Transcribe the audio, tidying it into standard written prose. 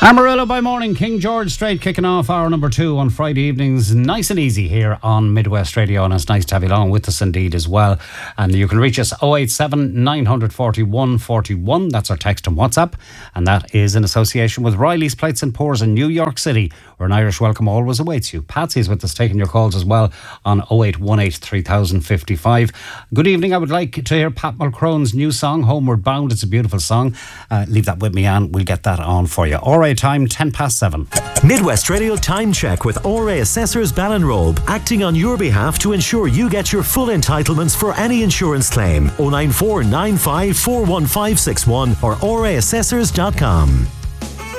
Amarillo by morning, King George Strait kicking off hour number 2 on Friday evenings. Nice and easy here on Midwest Radio, and it's nice to have you along with us indeed as well. And you can reach us 087 941 41. That's our text and WhatsApp. And that is in association with Riley's Plates and Pours in New York City, where an Irish welcome always awaits you. Patsy's with us taking your calls as well on 0818 3055. Good evening. I would like to hear Pat Mulcrone's new song, Homeward Bound. It's a beautiful song. Leave that with me, Anne. We'll get that on for you. All right. Time 10:07. Midwest Radio Time Check with ORA Assessors Ballinrobe, acting on your behalf to ensure you get your full entitlements for any insurance claim. 094 95 41561 or oraassessors.com.